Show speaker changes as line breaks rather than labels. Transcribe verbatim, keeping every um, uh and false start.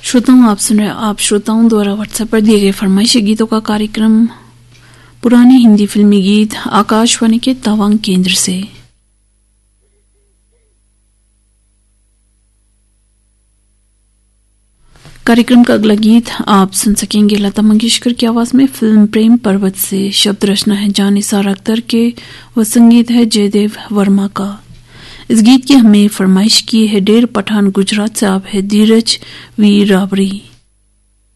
श्रोताओं, आप सुन रहे आप श्रोताओं द्वारा व्हाट्सएप पर दिए गए फरमाइशी गीतों का कार्यक्रम पुराने हिंदी फिल्मी गीत आकाशवाणी के तवांग केंद्र से। कार्यक्रम का अगला गीत आप सुन सकेंगे लता मंगेशकर की आवाज में फिल्म प्रेम पर्वत से। शब्द रचना है जानिसार अख्तर के व संगीत है जयदेव वर्मा का। इस गीत की हमें फरमाइश की है डेर पठान गुजरात से। आप है धीरज वी राबरी।